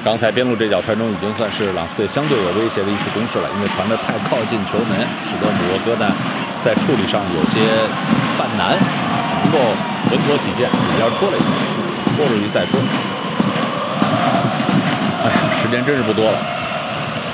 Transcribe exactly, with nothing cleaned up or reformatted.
刚才边路这脚传中已经算是朗斯队相对有威胁的一次攻势了，因为传得太靠近球门，使得摩洛哥呢在处理上有些犯难啊，只能够稳妥起见，指边拖了一下，拖出去再说。哎呀，时间真是不多了。